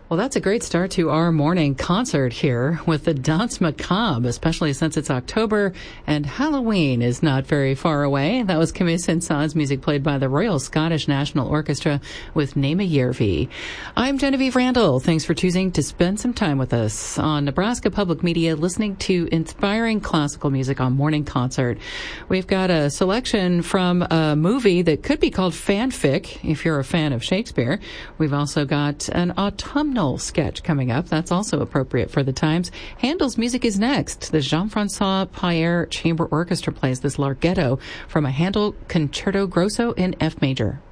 Well, that's a great start to our morning concert here with the Danse Macabre, especially since it's October and Halloween is not very far away. That was Camille Saint-Saëns music played by the Royal Scottish National Orchestra with Naima Järvi. I'm Genevieve Randall. Thanks for choosing to spend some time with us on Nebraska Public Media, listening to inspiring classical music on Morning Concert. We've got a selection from a movie that could be called fanfic if you're a fan of Shakespeare. We've also got an autumnal sketch coming up. That's also appropriate for the times. Handel's music is next. The Jean-Francois Payer Chamber Orchestra plays this Larghetto from a Handel Concerto Grosso in F major.